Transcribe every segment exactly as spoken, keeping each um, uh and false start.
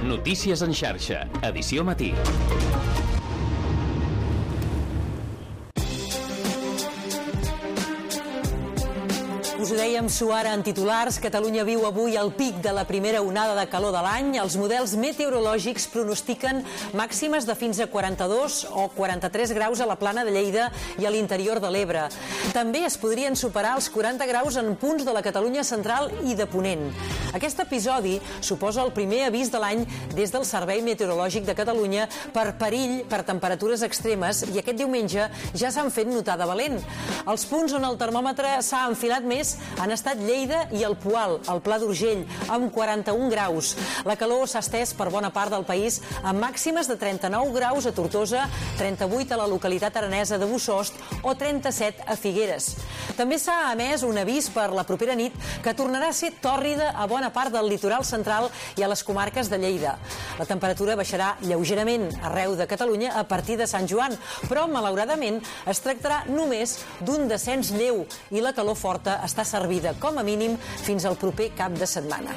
Notícies en xarxa, edició matí. Us ho dèiem suara en titulars, Catalunya viu avui el pic de la primera onada de calor de l'any. Els models meteorològics pronostiquen màximes de fins a quaranta-dos o quaranta-tres graus a la plana de Lleida i a l'interior de l'Ebre. També es podrien superar els quaranta graus en punts de la Catalunya central i de Ponent. Aquest episodi suposa el primer avís de l'any des del Servei Meteorològic de Catalunya per perill per temperatures extremes i aquest diumenge ja s'han fet notar de valent. Els punts on el termòmetre s'ha enfilat més han estat Lleida i el Poal, al Pla d'Urgell, amb quaranta-un graus. La calor s'ha estès per bona part del país amb màximes de trenta-nou graus a Tortosa, trenta-vuit a la localitat aranesa de Bossòst o trenta-set a Figueres. També s'ha emès un avís per la propera nit que tornarà a ser tòrrida a bona part del litoral central i a les comarques de Lleida. La temperatura baixarà lleugerament arreu de Catalunya a partir de Sant Joan, però malauradament es tractarà només d'un descens lleu i la calor forta està servida com a mínim fins al proper cap de setmana.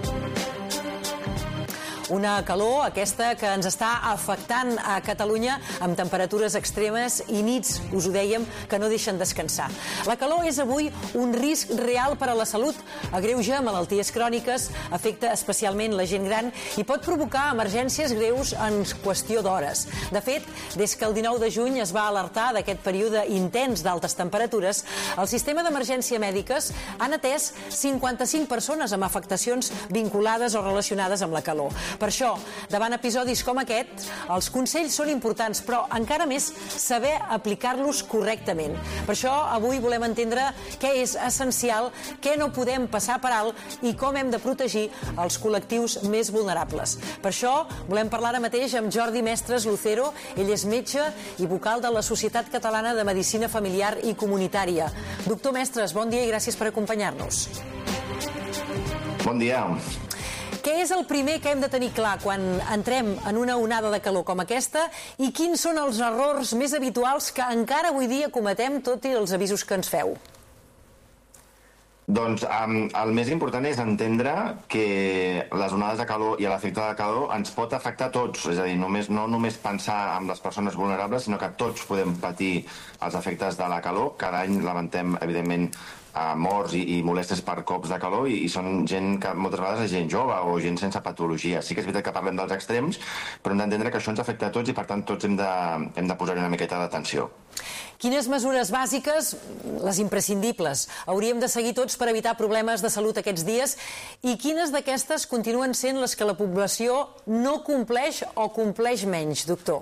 Una calor, aquesta, que ens està afectant a Catalunya amb temperatures extremes i nits, us ho dèiem, que no deixen descansar. La calor és avui un risc real per a la salut, agreuja malalties cròniques, afecta especialment la gent gran i pot provocar emergències greus en qüestió d'hores. De fet, des que el dinou de juny es va alertar d'aquest període intens d'altes temperatures, el sistema d'emergència mèdiques han atès cinquanta-cinc persones amb afectacions vinculades o relacionades amb la calor. Per això, davant episodis com aquest, els consells són importants, però encara més saber aplicar-los correctament. Per això, avui volem entendre què és essencial, què no podem passar per alt i com hem de protegir els col·lectius més vulnerables. Per això, volem parlar ara mateix amb Jordi Mestres Lucero. Ell és metge i vocal de la Societat Catalana de Medicina Familiar i Comunitària. Doctor Mestres, bon dia i gràcies per acompanyar-nos. Bon dia. Què és el primer que hem de tenir clar quan entrem en una onada de calor com aquesta i quins són els errors més habituals que encara avui dia cometem tot i els avisos que ens feu? Doncs um, el més important és entendre que les onades de calor i l'efecte de calor ens pot afectar a tots, és a dir, només, no només pensar en les persones vulnerables, sinó que tots podem patir els efectes de la calor. Cada any lamentem, evidentment, Uh, morts i, i molèsties per cops de calor i, i són gent que moltes vegades és gent jove o gent sense patologia. Sí que és veritat que parlem dels extrems, però hem d'entendre que això ens afecta a tots i per tant tots hem de, hem de posar-hi una miqueta d'atenció. Quines mesures bàsiques, les imprescindibles, hauríem de seguir tots per evitar problemes de salut aquests dies i quines d'aquestes continuen sent les que la població no compleix o compleix menys, doctor?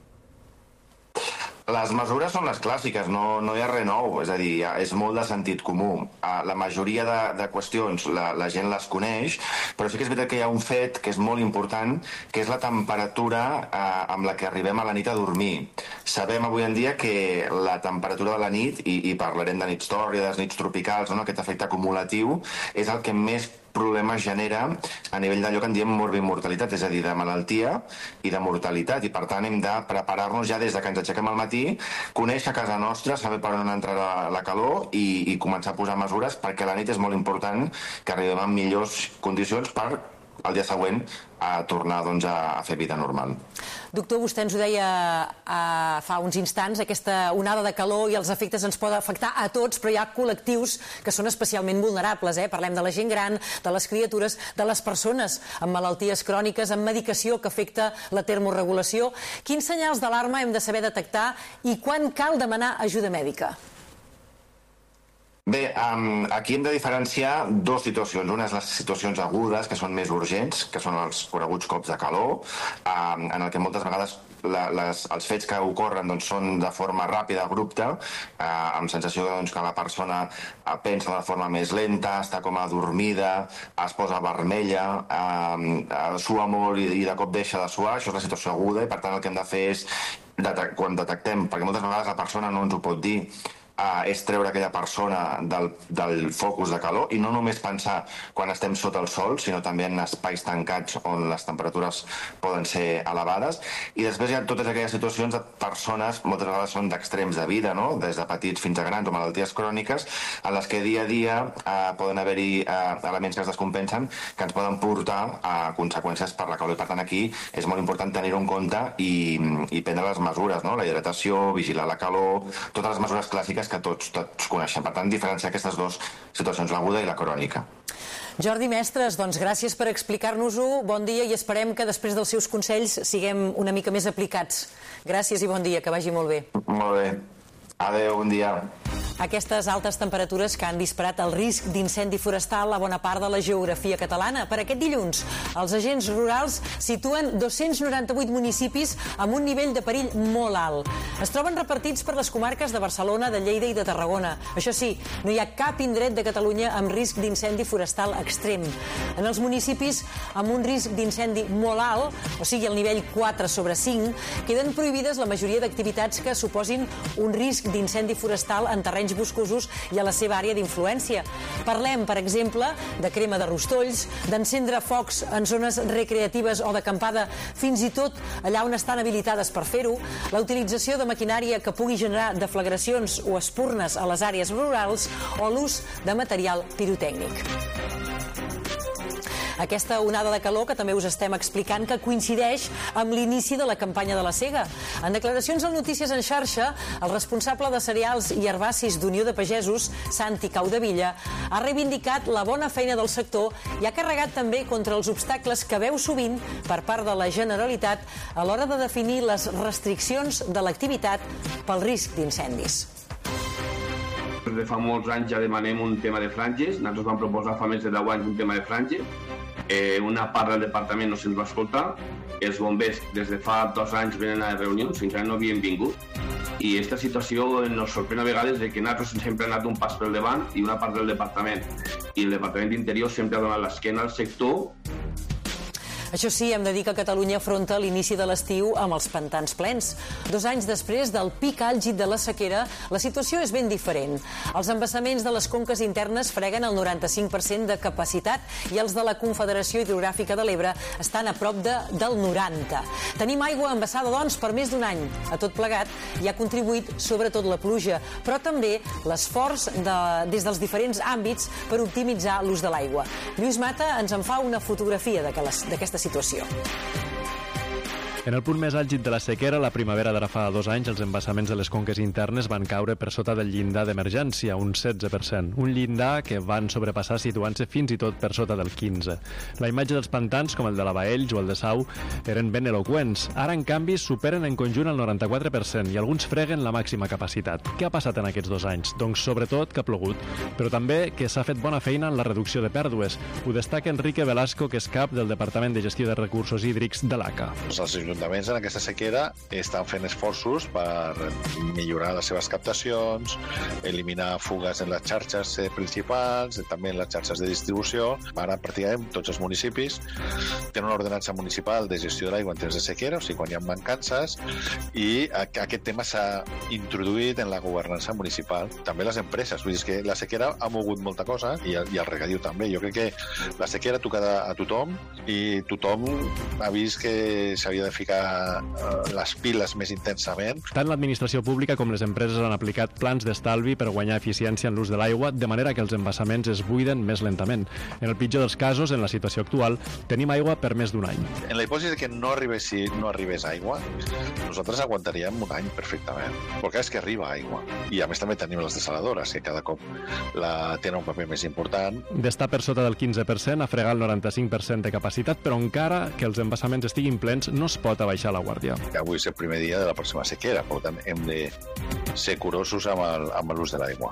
Les mesures són les clàssiques, no, no hi ha res nou, és a dir, és molt de sentit comú. La majoria de, de qüestions la, la gent les coneix, però sí que és veritat que hi ha un fet que és molt important, que és la temperatura eh, amb la que arribem a la nit a dormir. Sabem avui en dia que la temperatura de la nit, i, i parlarem de nits tòrrides, nits tropicals, no? Aquest efecte acumulatiu, és el que més problemes genera a nivell d'allò que en diem morbimortalitat, és a dir, de malaltia i de mortalitat, i per tant hem de preparar-nos ja des de que ens aixequem al matí, conèixer casa nostra, saber per on entrarà la calor i, i començar a posar mesures, perquè a la nit és molt important que arribem en millors condicions per el dia següent a tornar doncs, a fer vida normal. Doctor, vostè ens ho deia uh, fa uns instants, aquesta onada de calor i els efectes ens poden afectar a tots, però hi ha col·lectius que són especialment vulnerables. Eh? Parlem de la gent gran, de les criatures, de les persones amb malalties cròniques, amb medicació que afecta la termorregulació. Quins senyals d'alarma hem de saber detectar i quan cal demanar ajuda mèdica? Bé, um, aquí hem de diferenciar dues situacions. Una és les situacions agudes, que són més urgents, que són els coneguts cops de calor, um, en el que moltes vegades la, les, els fets que ocorren doncs, són de forma ràpida, abrupta, uh, amb sensació doncs, que la persona uh, pensa de forma més lenta, està com adormida, es posa vermella, uh, uh, sua molt i, i de cop deixa de suar. Això és la situació aguda i per tant el que hem de fer és, detec- quan detectem, perquè moltes vegades la persona no ens ho pot dir, uh, és treure aquella persona del, del focus de calor i no només pensar quan estem sota el sol, sinó també en espais tancats on les temperatures poden ser elevades. I després hi ha totes aquelles situacions de persones, moltes vegades són d'extrems de vida, no? Des de petits fins a grans o malalties cròniques, en les que dia a dia eh, poden haver-hi eh, elements que es descompensen que ens poden portar a conseqüències per la calor. I per tant aquí és molt important tenir-ho en compte i, i prendre les mesures, no? La hidratació, vigilar la calor, totes les mesures clàssiques que tots, tots coneixem. Per tant, diferenciar aquestes dues situacions, l'aguda i la crònica. Jordi Mestres, doncs gràcies per explicar-nos-ho. Bon dia i esperem que després dels seus consells siguem una mica més aplicats. Gràcies i bon dia, que vagi molt bé. Molt bé. Adéu, bon dia. Aquestes altes temperatures que han disparat el risc d'incendi forestal a bona part de la geografia catalana. Per aquest dilluns, els agents rurals situen dos-cents noranta-vuit municipis amb un nivell de perill molt alt. Es troben repartits per les comarques de Barcelona, de Lleida i de Tarragona. Això sí, no hi ha cap indret de Catalunya amb risc d'incendi forestal extrem. En els municipis amb un risc d'incendi molt alt, o sigui el nivell quatre sobre cinc, queden prohibides la majoria d'activitats que suposin un risc d'incendi forestal en terrenys boscosos i a la seva àrea d'influència. Parlem, per exemple, de crema de rostolls, d'encendre focs en zones recreatives o d'acampada, fins i tot allà on estan habilitades per fer-ho, la utilització de maquinària que pugui generar deflagracions o espurnes a les àrees rurals o l'ús de material pirotècnic. Aquesta onada de calor que també us estem explicant que coincideix amb l'inici de la campanya de la sega. En declaracions al Notícies en xarxa, el responsable de cereals i herbacis d'Unió de Pagesos, Santi Caudevilla, ha reivindicat la bona feina del sector i ha carregat també contra els obstacles que veu sovint per part de la Generalitat a l'hora de definir les restriccions de l'activitat pel risc d'incendis. Des de fa molts anys ja demanem un tema de franges. Nosaltres vam proposar fa més de deu anys un tema de franges. Eh, una part del departament no se'ns va escoltar. Els bombers des de fa dos anys venen a reunions, fins ara no havien vingut. I aquesta situació ens sorprèn a vegades de que nosaltres sempre hem anat un pas pel davant i una part del departament. I el Departament d'Interior sempre ha donat l'esquena al sector. Això sí, hem de dir que Catalunya afronta l'inici de l'estiu amb els pantans plens. Dos anys després del pic àlgid de la sequera, la situació és ben diferent. Els embassaments de les conques internes freguen el noranta-cinc per cent de capacitat i els de la Confederació Hidrogràfica de l'Ebre estan a prop de, del noranta. Tenim aigua embassada, doncs, per més d'un any. A tot plegat hi ha contribuït sobretot la pluja, però també l'esforç de, des dels diferents àmbits per optimitzar l'ús de l'aigua. Lluís Mata ens en fa una fotografia d'aquesta situació. En el punt més àlgid de la sequera, la primavera d'ara fa dos anys, els embassaments de les conques internes van caure per sota del llindar d'emergència, un setze per cent. Un llindar que van sobrepassar situant-se fins i tot per sota del quinze. La imatge dels pantans, com el de la Baells o el de Sau, eren ben eloqüents. Ara, en canvi, superen en conjunt el noranta-quatre per cent i alguns freguen la màxima capacitat. Què ha passat en aquests dos anys? Doncs sobretot que ha plogut, però també que s'ha fet bona feina en la reducció de pèrdues. Ho destaca Enrique Velasco, que és cap del Departament de Gestió de Recursos Hídrics de l'A C A. Els ajuntaments en aquesta sequera estan fent esforços per millorar les seves captacions, eliminar fugues en les xarxes principals, també en les xarxes de distribució. Ara, pràcticament, tots els municipis tenen una ordenança municipal de gestió de l'aigua en temps de sequera, o sigui, quan hi ha mancances, i aquest tema s'ha introduït en la governança municipal. També les empreses, vull dir que la sequera ha mogut molta cosa, i el, i el regadiu també. Jo crec que la sequera ha tocat a tothom, i tothom ha vist que s'havia de ficar les piles més intensament. Tant l'administració pública com les empreses han aplicat plans d'estalvi per guanyar eficiència en l'ús de l'aigua, de manera que els embassaments es buiden més lentament. En el pitjor dels casos, en la situació actual, tenim aigua per més d'un any. En la hipòtesi que no arribés, no arribés aigua, nosaltres aguantaríem un any perfectament. Perquè és que arriba aigua. I a més també tenim les desaladores, que cada cop la tenen un paper més important. D'estar per sota del quinze per cent a fregar el noranta-cinc per cent de capacitat, però encara que els embassaments estiguin plens, no es pot abaixar la guàrdia. Avui és el primer dia de la pròxima sequera, per tant hem de ser curosos amb l'ús de l'aigua.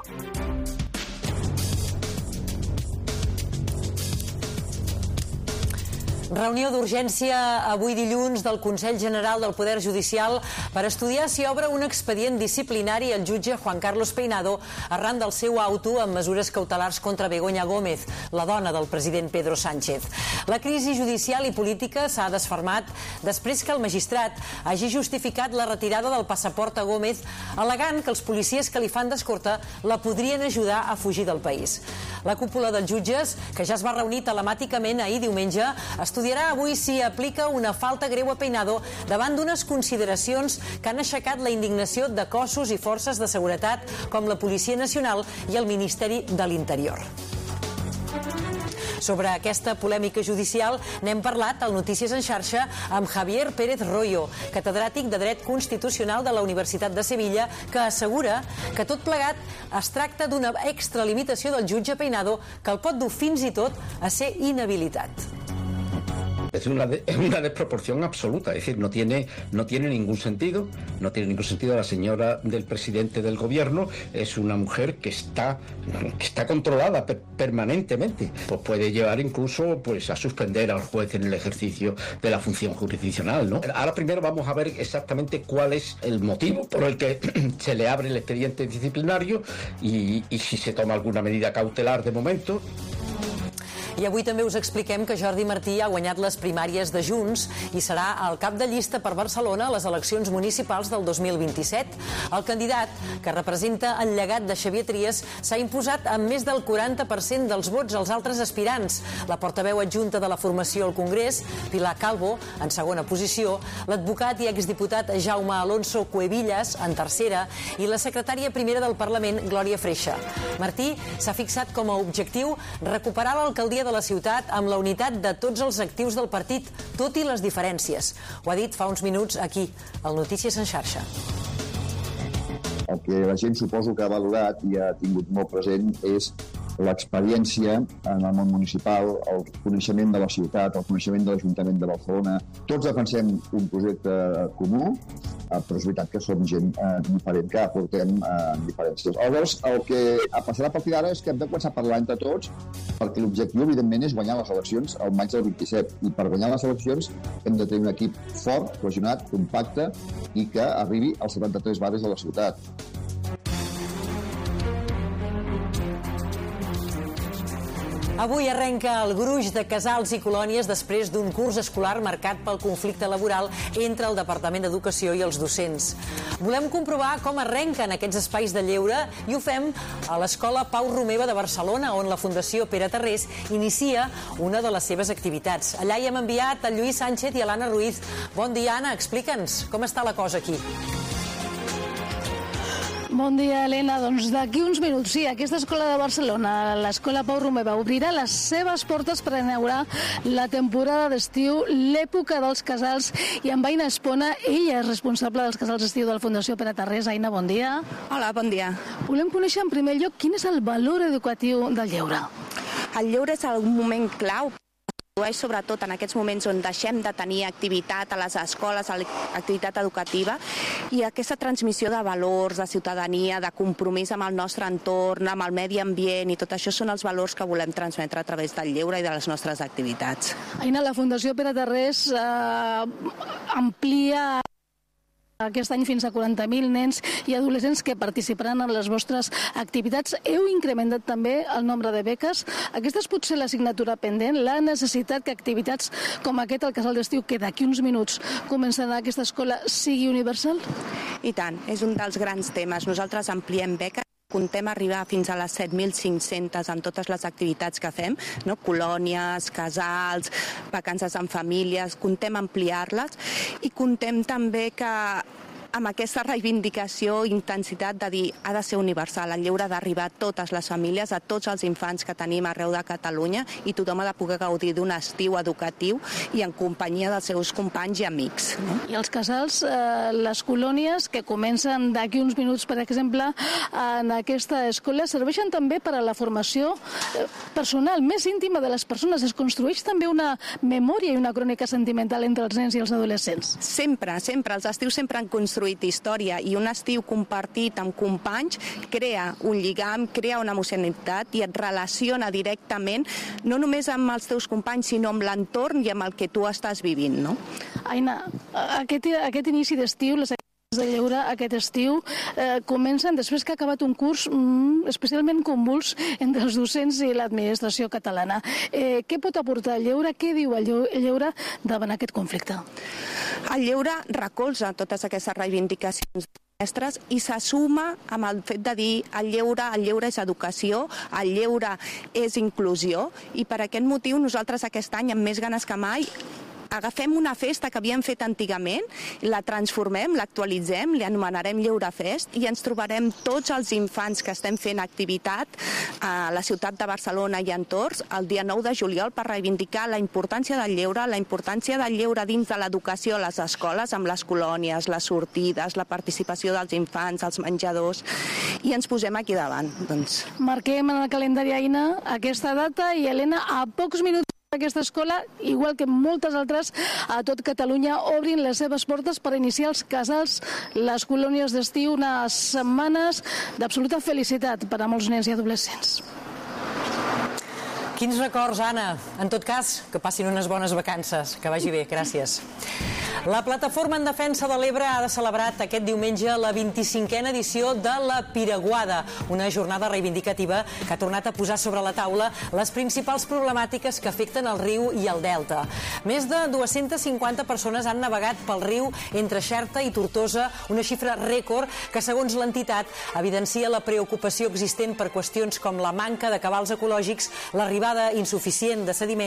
Reunió d'urgència avui dilluns del Consell General del Poder Judicial per estudiar si obre un expedient disciplinari al jutge Juan Carlos Peinado arran del seu auto amb mesures cautelars contra Begoña Gómez, la dona del president Pedro Sánchez. La crisi judicial i política s'ha desfermat després que el magistrat hagi justificat la retirada del passaport a Gómez, al·legant que els policies que li fan d'escorta la podrien ajudar a fugir del país. La cúpula dels jutges, que ja es va reunir telemàticament ahir diumenge, estudiarà avui si aplica una falta greu a Peinado davant d'unes consideracions que han aixecat la indignació de cossos i forces de seguretat com la Policia Nacional i el Ministeri de l'Interior. Sobre aquesta polèmica judicial n'hem parlat al Notícies en xarxa amb Javier Pérez Royo, catedràtic de Dret Constitucional de la Universitat de Sevilla, que assegura que tot plegat es tracta d'una extralimitació del jutge Peinado que el pot dur fins i tot a ser inhabilitat. Es una, de, una desproporción absoluta, es decir, no tiene, no tiene ningún sentido, no tiene ningún sentido. La señora del presidente del gobierno es una mujer que está, que está controlada per, permanentemente, pues puede llevar incluso pues, a suspender al juez en el ejercicio de la función jurisdiccional, ¿no? Ahora primero vamos a ver exactamente cuál es el motivo por el que se le abre el expediente disciplinario y, y si se toma alguna medida cautelar de momento. I avui també us expliquem que Jordi Martí ha guanyat les primàries de Junts i serà el cap de llista per Barcelona a les eleccions municipals del dos mil vint-i-set. El candidat, que representa el llegat de Xavier Trias, s'ha imposat amb més del quaranta per cent dels vots als altres aspirants. La portaveu adjunta de la formació al Congrés, Pilar Calvo, en segona posició, l'advocat i exdiputat Jaume Alonso Cuevillas, en tercera, i la secretària primera del Parlament, Glòria Freixa. Martí s'ha fixat com a objectiu recuperar l'alcaldia de la ciutat amb la unitat de tots els actius del partit, tot i les diferències. Ho ha dit fa uns minuts aquí, al Notícies en xarxa. El que la gent suposo que ha valorat i ha tingut molt present és l'experiència en el món municipal, el coneixement de la ciutat, el coneixement de l'Ajuntament de Barcelona. Tots defensem un projecte comú, però és veritat que som gent diferent, que aportem diferències. Aleshores, el que passarà a partir d'ara és que hem de començar a parlar entre tots, perquè l'objectiu, evidentment, és guanyar les eleccions al maig del vint-i-set. I per guanyar les eleccions hem de tenir un equip fort, cohesionat, compacte i que arribi als setanta-tres barris de la ciutat. Avui arrenca el gruix de casals i colònies després d'un curs escolar marcat pel conflicte laboral entre el Departament d'Educació i els docents. Volem comprovar com arrenquen aquests espais de lleure i ho fem a l'Escola Pau Romeva de Barcelona, on la Fundació Pere Tarrés inicia una de les seves activitats. Allà hi hem enviat a Lluís Sánchez i a l'Anna Ruiz. Bon dia, Anna, explica'ns com està la cosa aquí. Bon dia, Helena. Doncs d'aquí uns minuts, sí, aquesta escola de Barcelona, l'Escola Pau Romeva, obrirà les seves portes per inaugurar la temporada d'estiu, l'època dels casals, i amb Aina Espona, ella és responsable dels casals d'estiu de la Fundació Pere Tarrés. Aina, bon dia. Hola, bon dia. Volem conèixer en primer lloc quin és el valor educatiu del lleure. El lleure és un moment clau, sobretot en aquests moments on deixem de tenir activitat a les escoles, activitat educativa, i aquesta transmissió de valors, de ciutadania, de compromís amb el nostre entorn, amb el medi ambient, i tot això són els valors que volem transmetre a través del lleure i de les nostres activitats. Aina, la Fundació Pere Tarrés eh, amplia aquest any fins a quaranta mil nens i adolescents que participaran en les vostres activitats. Heu incrementat també el nombre de beques. Aquesta és potser l'assignatura pendent, la necessitat que activitats com aquest, el casal d'estiu, que d'aquí uns minuts començarà aquesta escola, sigui universal? I tant, és un dels grans temes. Nosaltres ampliem beques. Contem arribar fins a les set mil cinc-centes en totes les activitats que fem, no? Colònies, casals, vacances en famílies, contem ampliar-les i contem també que amb aquesta reivindicació i intensitat de dir ha de ser universal, el lleure ha d'arribar a totes les famílies, a tots els infants que tenim arreu de Catalunya, i tothom ha de poder gaudir d'un estiu educatiu i en companyia dels seus companys i amics. I els casals, eh, les colònies que comencen d'aquí uns minuts, per exemple, en aquesta escola, serveixen també per a la formació personal, més íntima de les persones. Es construeix també una memòria i una crònica sentimental entre els nens i els adolescents. Sempre, sempre. Els estius sempre han construït construït història, i un estiu compartit amb companys crea un lligam, crea una emocionalitat i et relaciona directament, no només amb els teus companys, sinó amb l'entorn i amb el que tu estàs vivint, no? Aina, aquest, aquest inici d'estiu, les de lleure aquest estiu eh, comencen després que ha acabat un curs mm, especialment convuls entre els docents i l'administració catalana. Eh, què pot aportar el lleure? Què diu el lleure davant aquest conflicte? El lleure recolza totes aquestes reivindicacions mestres i se suma amb el fet de dir el lleure, el lleure és educació, el lleure és inclusió, i per aquest motiu nosaltres aquest any, amb més ganes que mai, agafem una festa que havíem fet antigament, la transformem, l'actualitzem, li anomenarem Lleurefest, i ens trobarem tots els infants que estem fent activitat a la ciutat de Barcelona i entorns el dia nou de juliol per reivindicar la importància del lleure, la importància del lleure dins de l'educació a les escoles, amb les colònies, les sortides, la participació dels infants, els menjadors, i ens posem aquí davant. Doncs. Marquem en el calendari, Aina, aquesta data, i Helena, a pocs minuts aquesta escola, igual que moltes altres a tot Catalunya, obrin les seves portes per iniciar els casals, les colònies d'estiu, unes setmanes d'absoluta felicitat per a molts nens i adolescents. Quins records, Anna. En tot cas, que passin unes bones vacances. Que vagi bé, gràcies. La Plataforma en Defensa de l'Ebre ha celebrat aquest diumenge la vint-i-cinquena edició de la Piraguada, una jornada reivindicativa que ha tornat a posar sobre la taula les principals problemàtiques que afecten el riu i el delta. Més de dues-centes cinquanta persones han navegat pel riu entre Xerta i Tortosa, una xifra rècord que, segons l'entitat, evidencia la preocupació existent per qüestions com la manca de cabals ecològics, l'arribada insuficient de sediments